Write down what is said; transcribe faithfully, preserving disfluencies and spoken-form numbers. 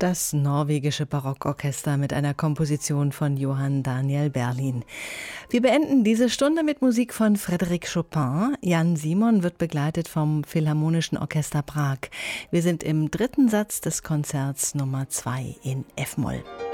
Das norwegische Barockorchester mit einer Komposition von Johann Daniel Berlin. Wir beenden diese Stunde mit Musik von Frédéric Chopin. Jan Simon wird begleitet vom Philharmonischen Orchester Prag. Wir sind im dritten Satz des Konzerts Nummer zwei in F-Moll.